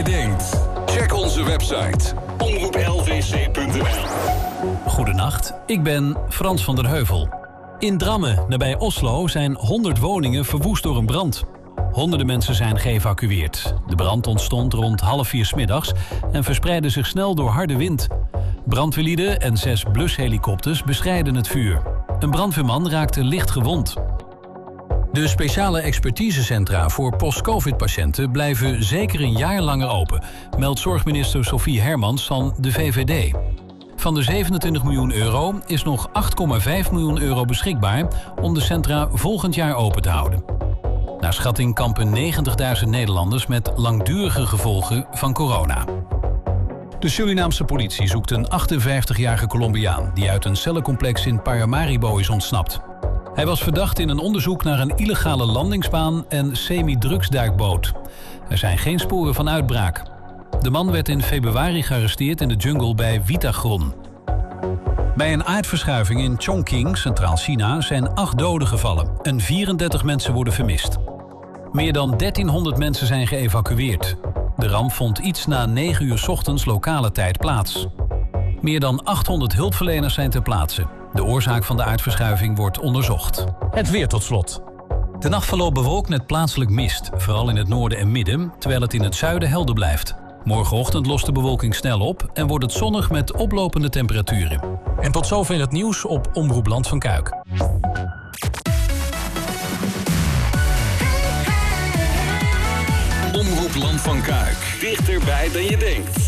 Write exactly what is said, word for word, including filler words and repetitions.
je denkt. Check onze website omroep l v c punt n l. Goedenacht, ik ben Frans van der Heuvel. In Drammen, nabij Oslo, zijn honderd woningen verwoest door een brand. Honderden mensen zijn geëvacueerd. De brand ontstond rond half vier 's middags en verspreidde zich snel door harde wind. Brandweerlieden en zes blushelikopters bestrijden het vuur. Een brandweerman raakte licht gewond. De speciale expertisecentra voor post-covid-patiënten blijven zeker een jaar langer open, meldt zorgminister Sophie Hermans van de V V D. Van de zevenentwintig miljoen euro is nog acht komma vijf miljoen euro beschikbaar om de centra volgend jaar open te houden. Naar schatting kampen negentigduizend Nederlanders met langdurige gevolgen van corona. De Surinaamse politie zoekt een achtenvijftigjarige Colombiaan die uit een cellencomplex in Paramaribo is ontsnapt. Hij was verdacht in een onderzoek naar een illegale landingsbaan en semi-drugsduikboot. Er zijn geen sporen van uitbraak. De man werd in februari gearresteerd in de jungle bij Vitagron. Bij een aardverschuiving in Chongqing, Centraal China, zijn acht doden gevallen en vierendertig mensen worden vermist. Meer dan dertienhonderd mensen zijn geëvacueerd. De ramp vond iets na negen uur 's ochtends lokale tijd plaats. Meer dan achthonderd hulpverleners zijn ter plaatse. De oorzaak van de aardverschuiving wordt onderzocht. Het weer tot slot. De nacht verloopt bewolkt met plaatselijk mist, vooral in het noorden en midden, terwijl het in het zuiden helder blijft. Morgenochtend lost de bewolking snel op en wordt het zonnig met oplopende temperaturen. En tot zover het nieuws op Omroep Land van Kuik. Omroep Land van Kuik. Dichterbij dan je denkt.